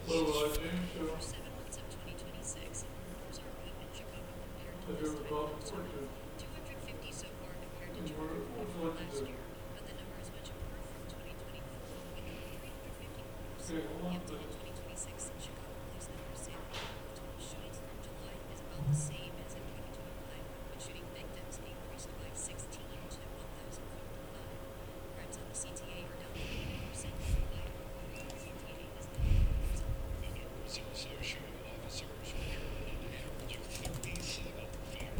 What about James show? For 7 months of 2026, numbers are up in Chicago compared to Have you this ever time gone last before year. too? 250 so far compared to And what'd 244 you last do? year, but the number is much improved from 2024, with over 350 homes. Okay, hold The on a updated minute. 2026 Chicago Police numbers say the number of total shootings through July is about the same